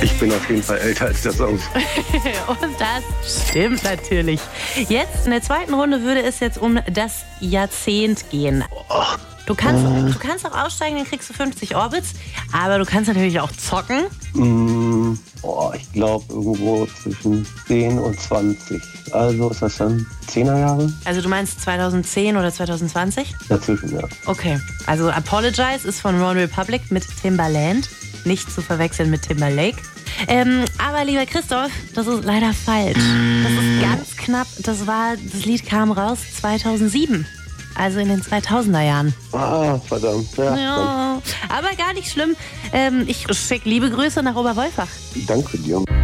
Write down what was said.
Ich bin auf jeden Fall älter als der Song. Und das stimmt natürlich. Jetzt in der zweiten Runde würde es jetzt um das Jahrzehnt gehen. Du kannst auch aussteigen, dann kriegst du 50 Orbits. Aber du kannst natürlich auch zocken. Ich glaube irgendwo zwischen 10 und 20. Also ist das dann 10er Jahre? Also du meinst 2010 oder 2020? Dazwischen, ja. Okay, also Apologize ist von One Republic mit Timbaland. Nicht zu verwechseln mit Timberlake. Aber lieber Christoph, das ist leider falsch. Das ist ganz knapp. Das Lied kam raus 2007. Also in den 2000er Jahren. Verdammt. Ja, aber gar nicht schlimm. Ich schicke liebe Grüße nach Oberwolfach. Danke dir.